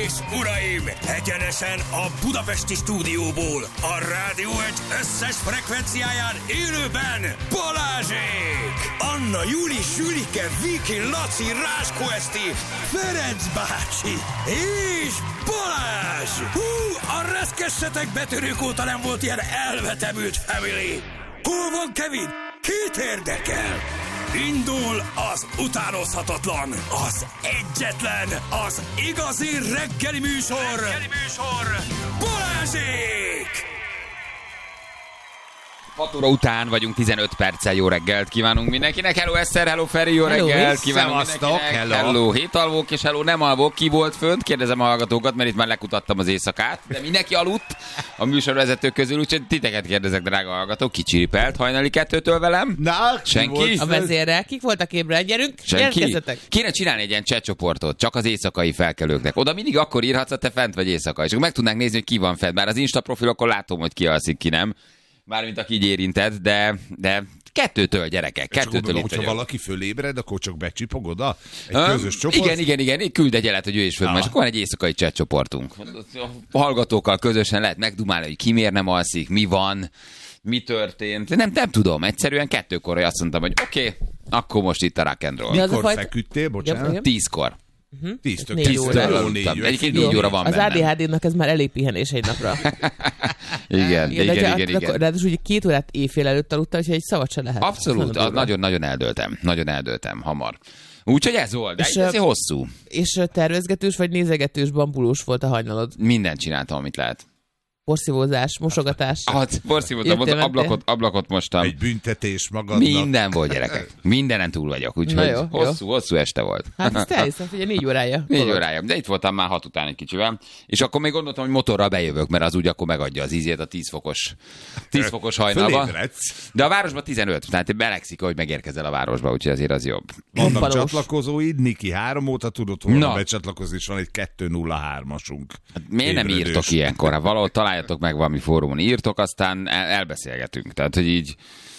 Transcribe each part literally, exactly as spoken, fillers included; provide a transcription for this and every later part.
és uraim, egyenesen a budapesti stúdióból, a Rádió egy összes frekvenciáján élőben Balázsék! Anna, Júli, Sülike, Viki, Laci, Ráskó Eszti, Ferenc bácsi és Balázs! Hú, a reszkessetek betörők óta nem volt ilyen elvetemült family! Hol van Kevin? Kit érdekel? Indul az utánozhatatlan, az egyetlen, az igazi reggeli műsor, reggeli műsor, Balázsék! hat óra után vagyunk, tizenöt perccel. Jó reggelt kívánunk mindenkinek. Hello Eszter, hello Feri, jó hello, reggelt kívánunk szevasztok, mindenkinek. hello. hello, hét alvók és hello, nem alvók. Ki volt fönt? Kérdezem a hallgatókat, mert itt már lekutattam az éjszakát. De mindenki aludt a műsorvezetők közül, úgyhogy titeket kérdezek, drága hallgatók. Ki csiripelt hajnali kettőtől velem? Na, senki? A vezérrel. Kik voltak ébren? Gyerünk, Senki? Kéne csinálni egy ilyen chatcsoportot, csak az éjszakai felkelőknek. Oda mindig akkor írhatsz, ha te fent vagy éjszaka. És akkor meg tudnánk nézni, hogy ki van fent. Bár az Insta profilokon látom, hogy ki alszik, ki nem. Mármint aki így érintett, de, de kettőtől, gyerekek, kettőtől itt hogyha vagyok. valaki fölébred, akkor csak becsipog oda? Egy Öm, közös csoport? Igen, igen, igen, így küld egy jelet, hogy ő is föl, és akkor van egy éjszakai chat csoportunk. A hallgatókkal közösen lehet megdumálni, hogy ki miért nem alszik, mi van, mi történt. Nem, nem tudom, egyszerűen kettőkor azt mondtam, hogy oké, okay, akkor most itt a rock and roll. Mikor fajta... feküdtél, bocsánat? Tízkor. Uh-huh. Tíz tök négy óra. Aludtam. Egyébként négy óra van az bennem. á dé há dé-nak ez már elég pihenés egy napra. igen, igen, igen, igen, igen. Ráadásul ugye két órát éjfél előtt aludtam, úgyhogy egy szavat se lehet. Abszolút, nagyon-nagyon eldöltem. Nagyon eldöltem, hamar. Úgyhogy ez volt, de és ez hosszú. És tervezgetős vagy nézegetős, bambulós volt a hajnalod? Mindent csináltam, amit lehet. Porszívózás, mosogatás. Hát, porszívóztam, az ablakot, ablakot mostam. Egy büntetés magadnak. Minden volt, gyerekek. Mindenen túl vagyok, úgyhogy jó, hosszú, jó. hosszú este volt. Hát ezt elhiszem, hogy négy órája. Négy órája, de itt voltam már hat után egy kicsivel. És akkor még gondoltam, hogy motorral bejövök, mert az úgy akkor megadja az ízét a tíz fokos, tíz fokos hajnalba. De a városban tizenöt, tehát belegszik, hogy megérkezel a városba, úgyhogy azért az jobb. Vannak Palos. Csatlakozóid, Niki három óta tudott volna Na. becsatlakozni, és van egy kettő nulla hármasunk. Hát miért nem Ébredős. írtok ilyenkor? Hát valahol találjatok meg valami fórumon, írtok, aztán el- elbeszélgetünk. Tehát, hogy így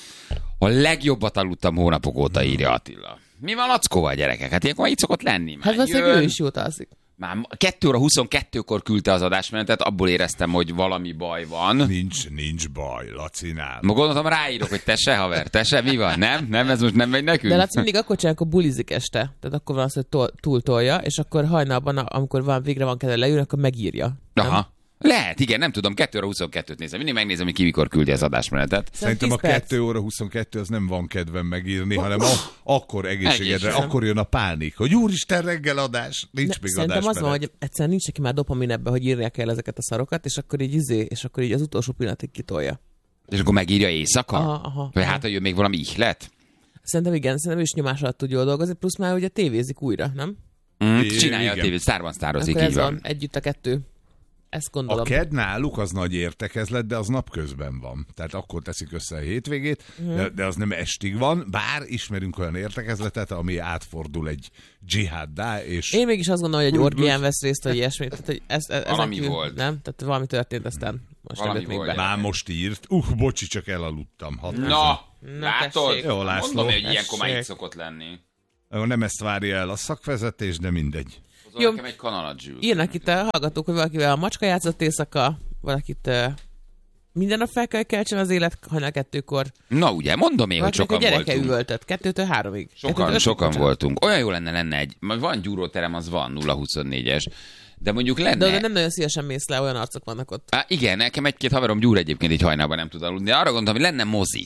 a legjobbat aludtam hónapok óta, írja Attila. Mi van Lackóval, gyerekek? Hát ilyenkor így szokott lenni. Már Hát valószínűleg jön. ő is jót alszik. Már kettő óra huszonkettőkor küldte az adásmenetet, abból éreztem, hogy valami baj van. Nincs, nincs baj, Lacinál. Ma gondoltam, ráírok, hogy te se, haver, te se, mi van? Nem? Nem, ez most nem megy nekünk? De Laci mindig akkor csinál, akkor bulizik este. Tehát akkor van az, hogy tol- túltolja, és akkor hajnalban, amikor van, végre van kedve leülni, akkor megírja. Aha. Lehet, igen, nem tudom, kettő óra huszonkettőt nézem. Mindig megnézem, hogy ki mikor küldi az adásmenetet. Szerintem a tíz perc. kettő óra huszonkettő az nem van kedvem megírni, hanem a, akkor egészségedre, Egészség. akkor jön a pánik, hogy úristen reggel adás, nincs Ne, még szerintem adás. az van, hogy egyszerűen nincs neki már dopamin ebbe, hogy írnia kell ezeket a szarokat, és akkor így izé, és akkor így az utolsó pillanatig kitolja. És akkor megírja éjszaka? Aha, aha, Vagy aha. hát, hogy jön még valami ihlet? Szerintem igen, szerintem ő is nyomás alatt tud jól dolgozni, plusz már ugye tévézik újra, nem? Mm, I- csinálja igen. a tévét, sztárban sztározik, Akkor így ez van. van, együtt a kettő. Ezt A gondolom. ked náluk az nagy értekezlet, de az napközben van. Tehát akkor teszik össze a hétvégét, Mhm. de, de az nem estig van, bár ismerünk olyan értekezletet, ami átfordul egy dzsihaddá, és Én mégis azt gondolom, hogy egy orgián vesz részt, vagy ilyesmi. Tehát, hogy ez, ez, Valami ezen kívül- volt. Nem? Tehát valami történt, aztán most Valami nem jött még volt. be. már most írt. Uh, bocsi, csak elaludtam. Hat Na, Na, látod? tessék. Jó, László. Mondom, hogy ilyenkor már így Tessék. szokott lenni. Nem ezt várja el a szakvezetés, de mindegy. Hozol Jó. nekem egy kanalat, Zsül. Írnak itt a hallgatók, hogy valakivel a macska játszott éjszaka, valakit uh, minden nap fel kell keltsen az élet hajnal kettőkor. Na ugye, mondom én, hogy Valakinek a sokan gyereke voltunk. üvöltött, kettőtől háromig. Sokan, Kettőtől ötig, sokan bocsánat. voltunk. Olyan jó lenne lenne egy, majd van gyúróterem, az van, nulla huszonnégyes. De mondjuk lenne... De oda nem nagyon szívesen mész le, olyan arcok vannak ott. Á, igen, nekem egy-két haverom gyúr egyébként így hajnalban nem tud aludni. De arra gondoltam, hogy lenne mozi.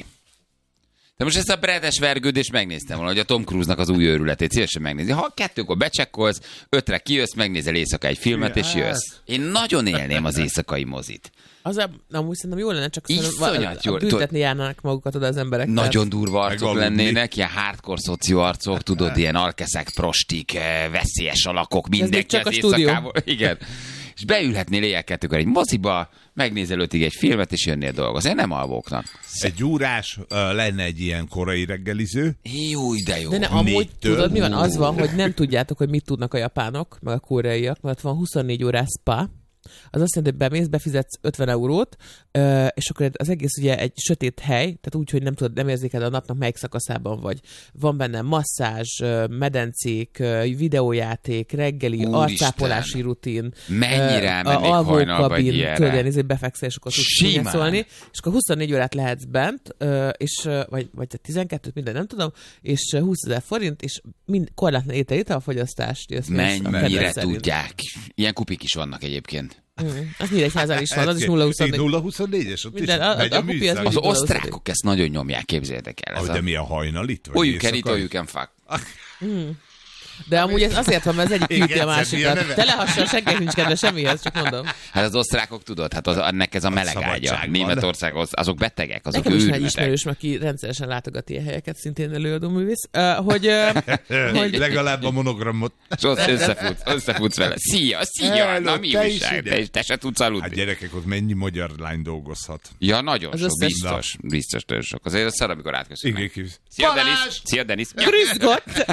De most ezt a bredes vergődést megnéztem volna, hogy a Tom Cruise-nak az új őrületét szívesen megnézni. Ha kettőkor becsekkolsz, ötre kijössz, megnézel éjszaka egy filmet, és jössz. Én nagyon élném az éjszakai mozit. Az a, amúgy szerintem jó lenne, csak Iszonyat szerintem jó. a- büntetni járnának magukat oda az emberek. Nagyon durva arcok Megaludni. lennének, ilyen hardcore szoció arcok, tudod, ilyen alkeszek, prostik, eh, veszélyes alakok, még mindenki csak az a stúdió. éjszakával. Igen. És beülhetnél éjjel kettőkor egy moziba, megnézel ötig egy filmet, és jönnél dolgozni. Nem alvóknak. Egy gyúrás, uh, lenne egy ilyen korai reggeliző. Jó, de jó. De ne, amúgy Négytől. tudod, mi van? Az van, hogy nem tudjátok, hogy mit tudnak a japánok, meg a koreaiak, mert ott van huszonnégy órás spa, az azt jelenti, hogy bemész, befizetsz ötven eurót, és akkor az egész ugye egy sötét hely, tehát úgy, hogy nem tudod, nem érzékel a napnak melyik szakaszában vagy. Van benne masszázs, medencék, videójáték, reggeli, Úristen. arcápolási rutin. Mennyire elmennék hajnalba egy ilyenre. Tudod, ilyen, ezért befekszel, és akkor tudsz szólni. És akkor huszonnégy órát lehetsz bent, és, vagy, vagy tizenkettőt, minden nem tudom, és húszezer forint, és mind, korlátlan étel, italfogyasztást. Mennyire tudják. Ilyen kupik is vannak egyébként. Mm. Az Nyíregyházán is van, az is nulla huszonnégy. nulla huszonnégyes, ott Minden, is a, megy a, a, a műszak. Az osztrákok ezt nagyon nyomják, képzeljétek el. Oh, de mi a hajnalit? All you can eat, all you can fuck. Mm. De amúgy ez azért van, mert az egyik küldi a másikat. Telehasonló, senkinek nincs kedve semmihez, csak mondom. Hát az osztrákok tudod, hát az, ennek ez a meleg ágya. Németország, azok betegek, azok nekem is őrületek. egy ismerős, aki rendszeresen látogat ilyen helyeket, szintén előadó művész, uh, hogy, uh, hogy... Legalább a monogramot. És ott összefutsz, összefutsz vele. Szia, szia, Hello, na mi te újság? is Te, te se tudsz aludni. Hát gyerekek, ott mennyi magyar lány dolgozhat? Ja, nagyon Az sok, összes- biztos, biztos, nagyon sok. Azért az szar, amikor átköszönnek. Igen, kívül. Szia, Balázs! Denis! Szia, Denis! Grüßgott!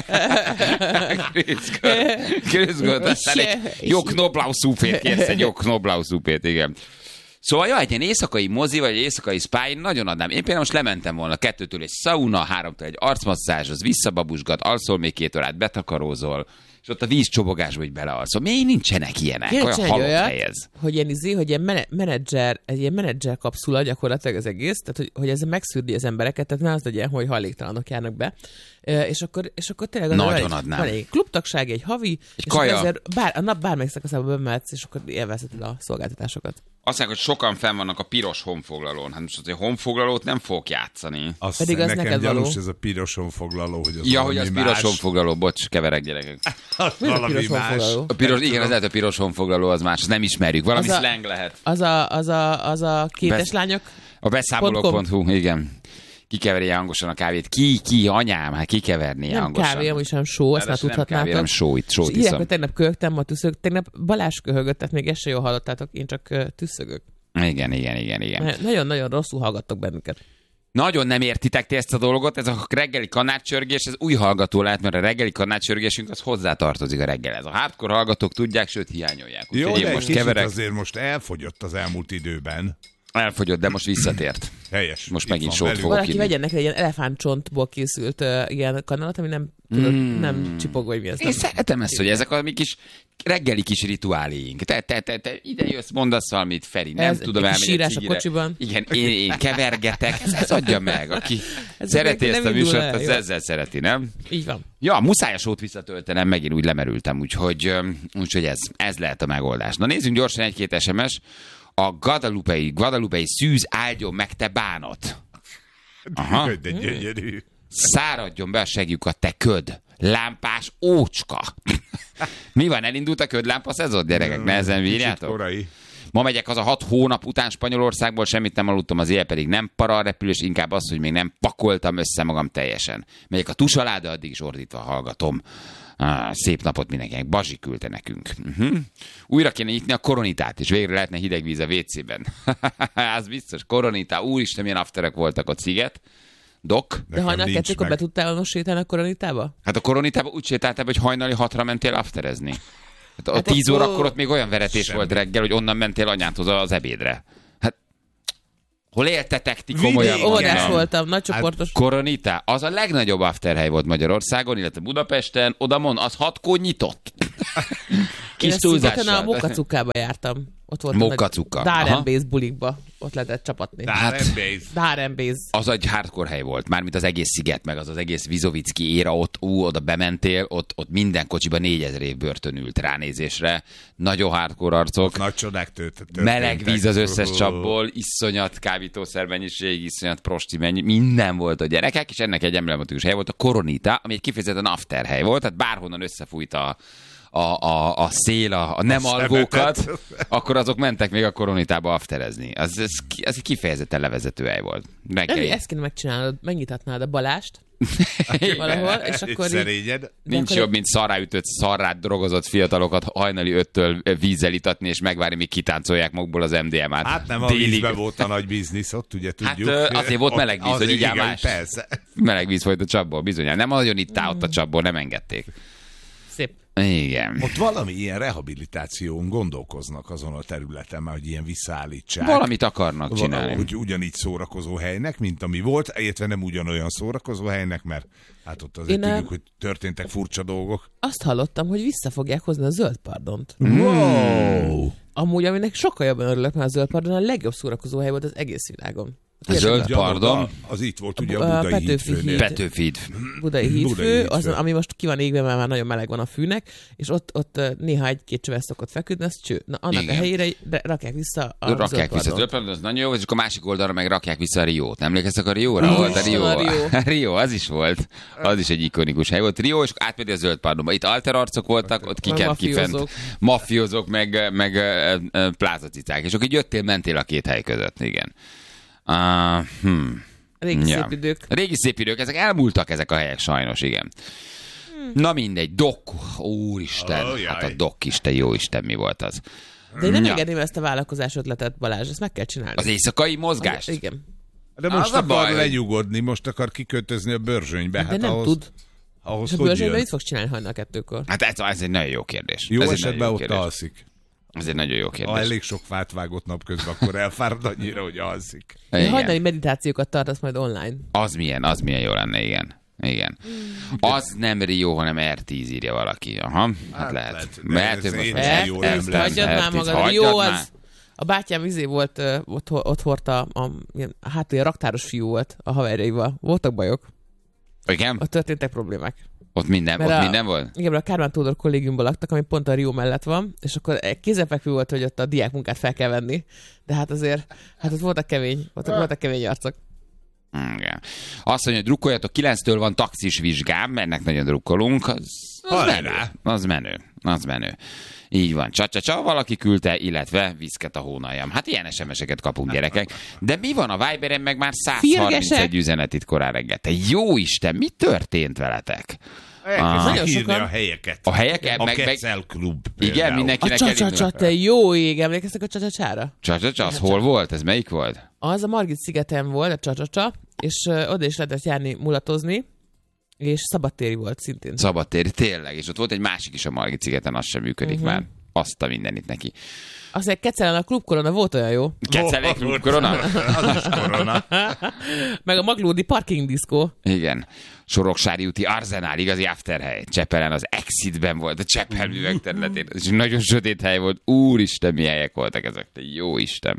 Grüßgott! Aztán egy jó knoblauchszúpét kérsz, egy jó knoblauchszúpét, igen. Szóval jó, egy ilyen éjszakai mozi, vagy egy éjszakai spa, én nagyon adnám. Én például most lementem volna kettőtől egy sauna, háromtól egy arcmasszázs, az visszababusgat, alszol még két órát, betakarózol, és ott a vízcsobogásba így belealszol. Miért nincsenek ilyenek? Kéne Olyan csinálni halott olyat, helyez. hogy ilyen izé, hogy ilyen mene- menedzser, egy ilyen menedzser kapszula gyakorlatilag az egész, tehát hogy, hogy ez megszűrdi az embereket, tehát ne az legyen, hogy hajléktalanok járnak be. E, és akkor, és akkor tényleg az Nagyon van egy, adnám. van egy klubtagság, egy havi, Egy és kaja. ezzel bár, a nap bármelyik szakaszába bemehetsz, és akkor élvezheted a szolgáltatásokat. Azt mondják, hogy sokan fenn vannak a piros honfoglalón. Hát most azért honfoglalót nem fogok játszani. Azt Pedig az nekem neked gyanús való. ez a piroson foglaló, hogy az Ja, hogy az valami piros más. honfoglaló, bocs, keverek gyerekek. Az Mi az a valami piros más. honfoglaló? A piros, igen, az lehet a piros honfoglaló, az más, azt nem ismerjük. Valami Az a- slang lehet. Az a, az a, az a kétes Besz- lányok, A beszámolók pont hu, igen. Kikeveri hangosan a kávét. Ki, ki, anyám, hát kikeverni nem hangosan. kávé, amúgy sem só, ezt már Ráadásul nem kávé, tudhatnátok. nem sóit, sót És írják, iszom. hogy tegnap köhögtem, ma tüszögök. Tegnap Balázs köhögött, tehát még ezt se jól hallottátok, én csak ö, tüsszögök. Igen, igen, igen, igen. Nagyon-nagyon rosszul hallgattok bennünket. Nagyon nem értitek ti ezt a dolgot, ez a reggeli kanácsörgés, ez új hallgató lehet, mert a reggeli kanácsörgésünk az hozzátartozik a reggelhez. A hardcore hallgatók tudják, sőt hiányolják. Jó, Úgyhogy de én most most keverek, azért most elfogyott az elmúlt időben. elfogyott, de most visszatért. Helyes. Most Itt megint van sót velünk. fogok. Valaki inni. vegyen neki egy ilyen elefántcsontból készült uh, ilyen kanalat, ami nem, tudod, Mm. nem csipog, vagy mi ez. Én Nem. szeretem ezt, hogy ezek a mi kis reggeli kis rituáléink. Te, te, te, te ide jössz, mondasz valamit, Feri, nem Ez tudom egy elmenni sírás a cigire. kocsiban. Igen, én, én kevergetek, ez, ez adja meg. Aki Ez szereti nem ezt a indul műsort, el, az jó. ezzel szereti, nem? Így van. Ja, muszáj a sót visszatöltenem, megint úgy lemerültem, úgyhogy, öm, úgyhogy ez, ez lehet a megoldás. Na nézzünk gyorsan egy-két es em es. A Guadalupe-i, Guadalupe-i szűz áldjon meg te bánat. Aha. De gyönyörű. Száradjon be a segjukat, te köd. Lámpás ócska. Mi van, elindult a ködlámpa szezon, gyerekek? Nehezen Kicsit bírjátok? korai. Ma megyek az a hat hónap után Spanyolországból, semmit nem aludtam, az éjjel pedig nem para a repülés, inkább az, hogy még nem pakoltam össze magam teljesen. Megyek a tus alá, de addig is ordítva hallgatom. Ah, szép napot mindenkinek. Bazsi küldte nekünk. Uh-huh. Újra kéne nyitni a koronitát, és végre lehetne hideg víz a vécében. Az biztos. Koronita. Úristen, milyen afterek voltak ott, Sziget. Dok. De Nekem hajnal nincs kettőkor meg. be tudtál volna sétálni a koronitába? Hát a koronitában úgy sétáltál, hogy hajnali hatra mentél afterezni. Hát a Hát tíz akkor- órakor ott még olyan veretés Semmi. volt reggel, hogy onnan mentél anyádhoz az ebédre. Hát hol éltetek ti komolyan? Vidéken. Óvodás onnan? voltam, nagycsoportos. Koronita, az a legnagyobb afterhely volt Magyarországon, illetve Budapesten, oda mond, az hatkor nyitott. Én Kis a Szigeten a túlzással. Mokacukába jártam. Ott volt Mokacuka, a aha. Dárembész bulikba. Ott lehetett csapatni. Hát- Dárembész. Az egy hardcore hely volt, mármint az egész sziget, meg az az egész Vizovicki éra, ott ú, oda bementél, ott, ott minden kocsiba négyezer év börtön ült ránézésre. Nagyon hardcore arcok. Nagy csodák tört, történtek. Meleg víz az összes Ó. csapból, iszonyat kábítószer mennyiség, iszonyat prosti mennyi, minden volt a gyerekek, és ennek egy emblematikus hely volt a Koronita, ami egy kifejezetten after hely volt, tehát bárhonnan összefújt a, a, a, a szél, a, a nem A alvókat, szemetet. akkor azok mentek még a Koronitába afterezni. Az, ez, ki- ez egy kifejezetten levezető hely volt. Nem, Reggeli. ezt kéne megcsinálnod, megnyitatnád a Balást Igen. valahol, és Egy akkor így, szerényed. Nincs akkor- jobb, mint szarrá ütött, szarrát drogozott fiatalokat hajnali öttől vízzel itatni, és megvárni, míg kitáncolják magukból az em dé em át. Hát nem a Délig. vízben volt a nagy biznisz, ott ugye tudjuk. ö, azért volt Ott- meleg víz, hogy azért igyál igen, más. Persze. Meleg víz folyt a csapból, bizonyán. Nem nagyon itt ott a csapból, nem engedték. szép. Igen. Ott valami ilyen rehabilitáción gondolkoznak azon a területen, már, hogy ilyen visszaállítsák. Valamit akarnak csinálni. Hogy ugyanígy szórakozó helynek, mint ami volt, illetve nem ugyanolyan szórakozó helynek, mert hát ott azért Én tudjuk, a... hogy történtek furcsa dolgok. Azt hallottam, hogy vissza fogják hozni a zöld pardont. Wow! Amúgy, aminek sokkal jobban örülök, mert a zöld pardon a legjobb szórakozó hely volt az egész világon. A zöld pardon. Az itt volt ugye a, A Budai Petőfi hídfőnél. híd. Petőfi híd. Budai hídfő, Budai hídfő. az, ami most ki van égve, mert már nagyon meleg van a fűnek, és ott, ott néha egy-két csöves szokott feküdni, az cső. Na, annak Igen. a helyére de rakják vissza a Rakják zöld vissza a pardont. zöld pardon, az nagyon jó, és akkor a másik oldalra meg rakják vissza a Riót. Emlékeztek a Rióra? Ó, Volt a Rio. a Rio. Rio, az is volt. Az is egy ikonikus hely volt. Rio, és átmegy a zöld pardonba. Itt alterarcok voltak, ott Meg kikent kifent. mafiózók. Mafiózók, meg, meg ö, ö, plázacicák. És akkor így jöttél, mentél a két hely között, igen. Uh, hmm. Régi Ja. szép idők. Régi szép idők, ezek elmúltak ezek a helyek sajnos, igen. Na mindegy, Dok, úristen, Oh, jaj. hát a Dok is, te jó Isten, mi volt az? De én nem Ja. engedném ezt a vállalkozás ötletet, Balázs, ezt meg kell csinálni. Az éjszakai mozgást? Az, igen. De Az most a akar baj, hogy- lenyugodni, most akar kikötözni a Börzsönybe. De Hát nem ahhoz, tud. ahhoz És a hogy bőrzsönyben jön? mit fogsz csinálni hajnal kettőkor? Hát ez, ez egy nagyon jó kérdés. Jó ez egy esetben nagyon jó ott kérdés. alszik. Ez egy nagyon jó Ha kérdés. elég sok fát vágott napközben, akkor elfárad annyira, hogy alszik. Én Igen. hajnali meditációkat tartasz majd online. Az milyen, az milyen jó lenne, igen. Igen. Az nem Rio, hanem er tíz írja valaki. Aha, hát, Hát lehet. lehet, de Mert ez most én már sem Ezt, jól ezt emlékszem. hagyjad már er tíz, magad. hagyjad Jó, már. az... A bátyám izé volt, ö, ott, ott hordta, a, ilyen, hát ilyen raktáros fiú volt a haverjaival. Voltak bajok, Igen? ott történtek problémák. Ott minden, Mert ott a- minden volt? Igen, mert a Kármán Tódor kollégiumban laktak, ami pont a Rio mellett van, és akkor kézenfekvő volt, hogy ott a diákmunkát fel kell venni, de hát azért, hát ott voltak kemény, voltak, voltak kemény arcok. Igen. Azt mondja, hogy drukkoljatok, kilenctől van taxis vizsgám, ennek nagyon drukkolunk. Az, az Hajrá! menő. Az menő. Az menő. Így van. Csa-csa-csa, valaki küldte, illetve viszket a hónaljam. Hát ilyen es em es-eket kapunk, gyerekek. De mi van a Viberen, meg már száz harmincegy Firgesek? üzenet itt korán reggel. Te jó Isten, mi történt veletek? Elkezdjük Nagyon írni sokan. a helyeket. A helyeket, A meg- meg- Kecel Klub. Igen, például. mindenki- A Kinek csa-csa-csa, elindul? te jó ég, emlékeztek a csa-csa-csára? Csa-csa-csa, az hol volt? Ez melyik volt? Az a Margit szigeten volt, a csa-csa-csa, és ö, oda is lehetett járni mulatozni, és szabadtéri volt szintén. Szabadtéri, tényleg. És ott volt egy másik is a Margit szigeten, az sem működik Mhm. már. Azt a mindenit neki. Aztán Kecelen a klubkorona volt olyan jó. Kecelék Volt. korona? Az is korona. Meg a Maglódi parking diszkó. Igen. Soroksári úti Arzenál, igazi afterhely. Csepelen az Exitben volt, a Cseppel művek területén. Ez egy nagyon sötét hely volt. Úristen, mi helyek voltak ezek. Te jó Isten.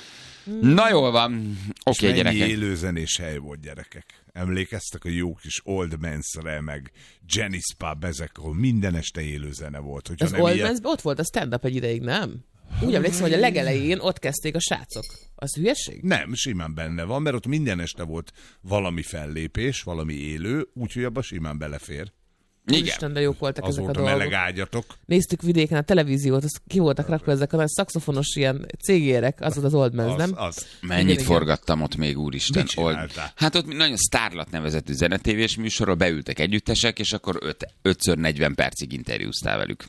Na jól van. Oké, Mennyi gyerekek. élőzenés hely volt, gyerekek. Emlékeztek a jó kis Old Man's-re, meg Jenny's Pub, ezek, ahol minden este élőzene volt. Hogyha Az nem Old ilyen- Man's-ben ott volt a stand-up egy ideig, nem? Úgy emlékszem, hogy a legelején ott kezdték a srácok. Az hülyeség? Nem, simán benne van, mert ott minden este volt valami fellépés, valami élő, úgyhogy abba simán belefér. Igen. Isten, de jók voltak Az ezek a volt a dolgok. meleg ágyatok. Néztük vidéken a televíziót, az ki voltak rakva ezek a nagy szaxofonos ilyen cégérek, az volt az Old Man's, Az, nem? az. Mennyit Igen, igen. forgattam ott még, úristen. Mit csináltál? Hát ott nagyon Starlat nevezetű zenetévés műsorra beültek együttesek, és akkor öt, ötször negyven percig interjúztál velük.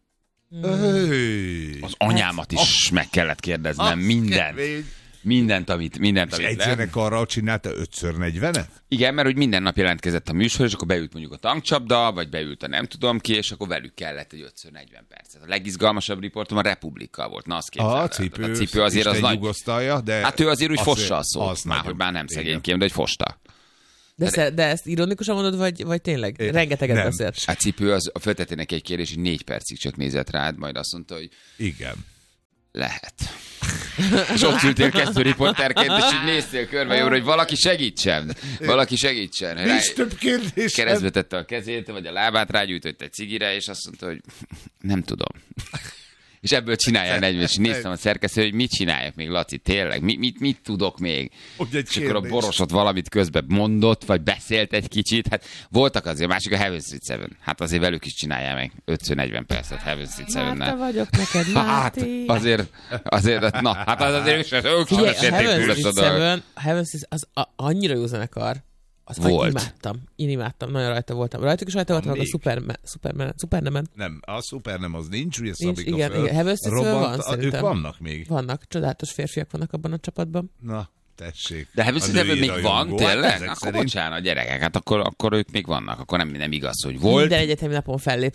Öy. Az anyámat is meg kellett kérdeznem, Az minden. kemény. Mindent, amit, mindent, És amit egy lehet. zenekarral csinálta ötször negyvenet? Igen, mert hogy minden nap jelentkezett a műsor, és akkor beült mondjuk a tankcsapda, vagy beült a nem tudom ki, és akkor velük kellett egy ötször negyven percet. A legizgalmasabb riportom a Republikkal volt. Na, azt képzeld el. A cipő, a cipő azért az Isten nagy. nyugosztalja, de... Hát ő azért úgy azért- fossa a szót. az Már, nagyon- hogy már nem igen. szegényként, de hogy fosta. De, sze- de ezt ironikusan mondod, vagy, vagy tényleg? É, Rengeteget nem. beszélt. A cipő az, föltettél neki egy kérdés, hogy négy percig csak nézett rád, majd azt mondta, hogy Igen. lehet. És ott ültél kezdő riporterként, és így néztél körbe jobbra, hogy valaki segítsen. Valaki segítsen. Rá- Nincs több kérdés. Keresztbe tette a kezét, vagy a lábát, rágyújtott egy cigire, és azt mondta, hogy nem tudom. És ebből csináljál negyven, és néztem a szerkesztő, hogy mit csináljak még, Laci, tényleg, mit, mit, mit tudok még? Hogy egy És akkor a kérdés. borosot valamit közben mondott, vagy beszélt egy kicsit, hát voltak azért, a másik a Heaven Street Seven. Hát azért velük is csináljál meg ötször negyven percet Heaven Street Márta Seven-nel. vagyok neked, Hát Máté. azért, azért, na, hát az azért ők sem, ők sem Figyelj, a beszélték Heaven túl ezt a Street dolgot. Seven, a Heaven Street, az a, annyira jó zenekar. Az Volt. imádtam. Én imádtam, nagyon rajta voltam. Rajtuk is rajta voltam, meg a még? Superman, Superman, Superman. Nem, a szuper nem, az nincs, ugye Nincs, Szabika igen, föl. igen. Heaven Street Seven robbant, van, a- szerintem. Ők vannak még. Vannak, csodálatos férfiak vannak abban a csapatban. Na, tessék. De Heaven A Street Seven női még van, rajongó. Hát tényleg? ezek Akkor szerint bocsánat, gyerekek, hát akkor, akkor ők még vannak, akkor nem, nem igaz, hogy volt. Minden egyetemi napon felléptek.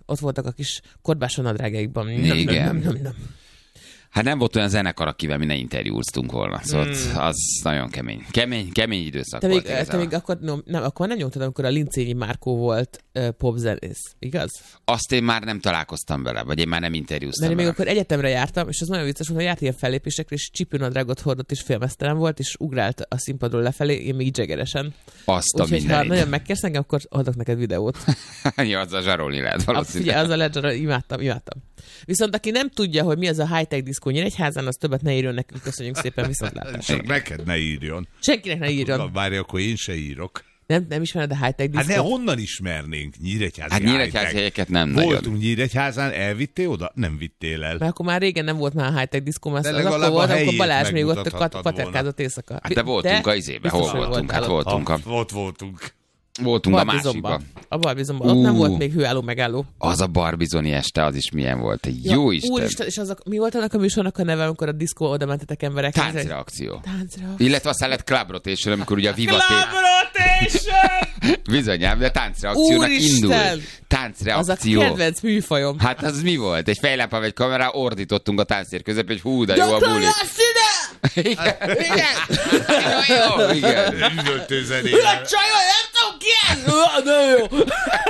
ott voltak a kis korbáson nadrágjaikban. Igen. Nem, nem, nem. Hát nem volt olyan zenekar, akivel mi ne interjúztunk volna. Szóval Hmm. az nagyon kemény. Kemény, kemény időszak Te volt. még, te igazából. még akkor, no, nem, akkor nem nyomtad, amikor a Lincényi Márkó volt uh, popzenész, igaz? Azt én már nem találkoztam vele, vagy én már nem interjúztam Mert én még vele. akkor egyetemre jártam, és az nagyon vicces volt, hogy járt ilyen fellépésekre, és csipőnadrágot hordott, és félmeztelen volt, és ugrált a színpadról lefelé, én még dzsegeresen. Azt a Úgyhogy ha mindenit. nagyon megkérsz engem, akkor adok neked videót. Ja, az a zsarolni lehet A, valószínűleg. figyelj, az a Ledger, imádtam, imádtam. Viszont aki nem tudja, hogy mi az a high-tech diszkó Nyíregyházán, az többet ne írjon nekünk, köszönjük szépen, viszontlátásra. Csak neked ne írjon. Senkinek ne írjon. Várj, akkor én se írok. Nem, nem ismered a high-tech Hát diszkót? ne, honnan ismernénk Nyíregyházi Hát Nyíregyházi high-tech? helyeket nem nagyon. Voltunk Nyíregyházán, elvittél oda? Nem vittél el. Mert akkor már régen nem volt már high-tech diszkó, mert De az legalább akkor a volt, amikor helyét Balázs még ott megmutathattad paterkázott éjszaka. Hát de voltunk a izébe, hol biztos, hogy voltunk? Hát voltál ott. voltunk a, Ott voltunk. voltunk a Barbizonban. másikban. A Barbizonban. Ott nem Ú. volt még hőálló megálló. Az a barbizoni este, az is milyen volt. Egy jó Isten. Úristen, és azok, mi volt annak a műsornak a neve, amikor a diszkó oda mentetek emberek? Táncreakció. Táncreakció. Illetve aztán lett Club Rotation, amikor ugye a Viva T... Rotation! Bizonyám, de táncreakciónak indul. Úristen! Az a Táncreakció. kedvenc műfajom. Hát az mi volt? Egy fejlámpával, egy kamerá, ordítottunk a tánctér közepén, hogy hú, de jó a buli. Igen. Igen. Jó, igen. Üvöltő zenével. Csajol, nem tudom ki ez! De jó!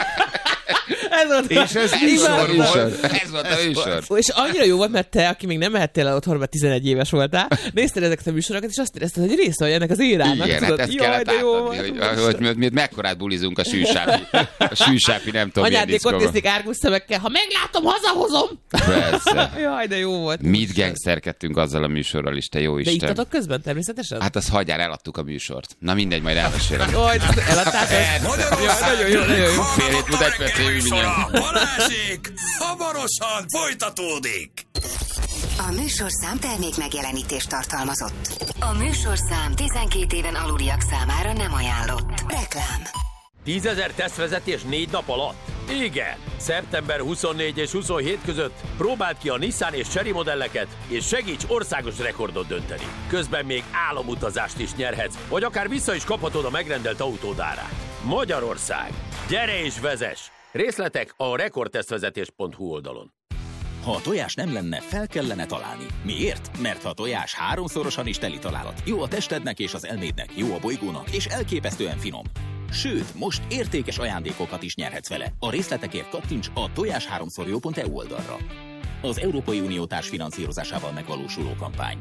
Ez volt. És ez Imádtam. műsor volt. Ez volt a műsor. És annyira jó volt, mert te, aki még nem mehettél el otthon, mert tizenegy éves voltál, nézted ezeket a műsorokat, és azt érezted, hogy része vagy ennek az érának. Igen, hát ezt kellett átadni, hogy, hogy mi, mi mekkorát bulizunk a sűsápi, a sűsápi nem tudom milyen Anyádékot diszkóban. nézték árgus szemekkel, ha meglátom, hazahozom! Persze. Jaj, de jó volt. Mit gangsterkedtünk azzal a műsorral is, te jó De Isten. ittatok közben természetesen? Hát az hagyjál, eladtuk a műsort. Na mindegy, majd elmesélem. Jaj, eladtátok? Magyarország Jaj, nagyon jó, nagyon jó. Fél hét múlva egy perc, jövő mindjárt. Balázsék hamarosan folytatódik. A műsorszám termék megjelenítést tartalmazott. A műsorszám tizenkét éven aluliak számára nem ajánlott. Reklám. tízezer tesztvezetés négy nap alatt? Igen! szeptember huszonnégy és huszonhét között próbáld ki a Nissan és Chery modelleket, és segíts országos rekordot dönteni. Közben még álomutazást is nyerhetsz, vagy akár vissza is kaphatod a megrendelt autód árát. Magyarország! Gyere és vezess! Részletek a rekordtesztvezetés pont hu oldalon. Ha a tojás nem lenne, fel kellene találni. Miért? Mert ha a tojás háromszorosan is teli találat. Jó a testednek és az elmédnek, jó a bolygónak, és elképesztően finom. Sőt, most értékes ajándékokat is nyerhetsz vele. A részletekért kattints a tojás háromszor jó pont e u oldalra. Az Európai Unió társfinanszírozásával megvalósuló kampány.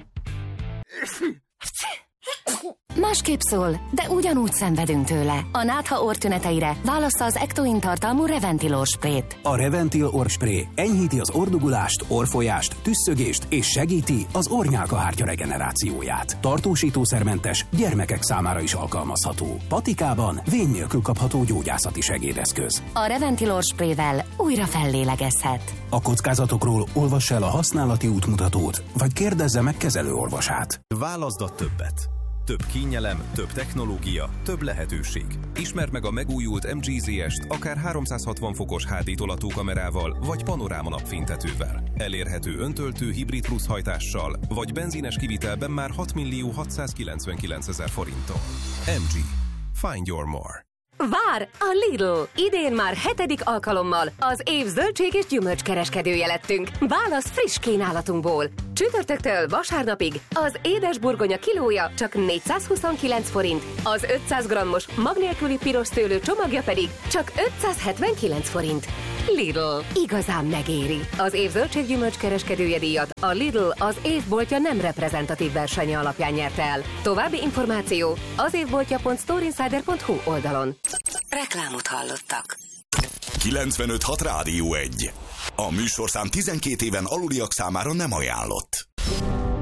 Másképp szól, de ugyanúgy szenvedünk tőle. A nátha orrtüneteire válassza az Ectoin tartalmú Reventil orrsprét. A Reventil orrspray enyhíti az orrdugulást, orrfolyást, tüsszögést és segíti az orrnyálkahártya regenerációját. Tartósítószermentes, gyermekek számára is alkalmazható. Patikában vén nélkül kapható gyógyászati segédeszköz. A Reventil orrsprével újra fellélegezhet. A kockázatokról olvass el a használati útmutatót, vagy kérdezze meg kezelőorvosát. Válaszd a többet. Több kényelem, több technológia, több lehetőség. Ismerd meg a megújult em gé zé est akár háromszázhatvan fokos há dé tolatókamerával, vagy panoráma napfénytetővel. Elérhető öntöltő hibrid plusz hajtással, vagy benzines kivitelben már hat millió hatszázkilencvenkilencezer forinttal. em gé. Find your more. Vár a Lidl! Idén már hetedik alkalommal az év zöldség és gyümölcs kereskedője lettünk. Válasz friss kínálatunkból. Csütörtöktől vasárnapig az édes burgonya kilója csak négyszázhuszonkilenc forint, az ötszáz grammos mag nélküli piros szőlő csomagja pedig csak ötszázhetvenkilenc forint. Lidl. Igazán megéri. Az év zöldség-gyümölcs kereskedője díjat a Lidl az évboltja nem reprezentatív versenye alapján nyerte el. További információ az évboltja pont storeinsider pont hu oldalon. Reklámot hallottak. kilencvenöt hat Rádió egy. A műsorszám tizenkét éven aluliak számára nem ajánlott.